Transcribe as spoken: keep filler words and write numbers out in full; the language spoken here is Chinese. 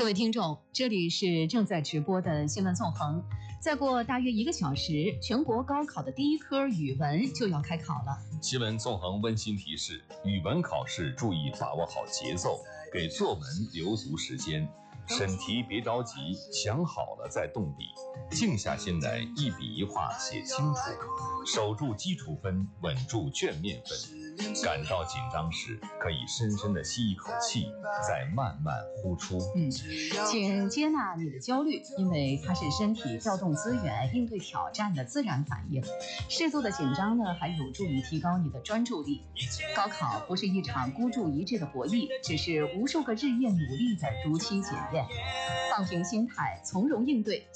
位听众，这里是正在直播的新闻纵横。再过大约一个小时，全国高考的第一科语文就要开考了。 新闻纵横温馨提示：语文考试注意把握好节奏，给作文留足时间。审题别着急，想好了再动笔，静下心来一笔一画写清楚，守住基础分，稳住卷面分。感到紧张时，可以深深地吸一口气，再慢慢呼出。 嗯，请接纳你的焦虑，因为它是身体调动资源、应对挑战的自然反应。适度的紧张呢，还有助于提高你的专注力。高考不是一场孤注一掷的博弈，只是无数个日夜努力的如期检验。放平心态，从容应对，